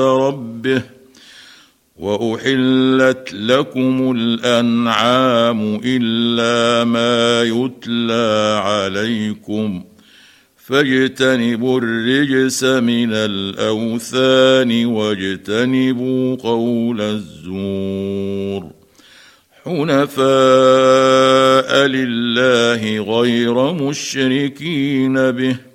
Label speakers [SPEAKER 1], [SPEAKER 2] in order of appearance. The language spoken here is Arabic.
[SPEAKER 1] ربه وأحلت لكم الأنعام إلا ما يتلى عليكم فاجتنبوا الرجس من الأوثان واجتنبوا قول الزور حنفاء لله غير مشركين به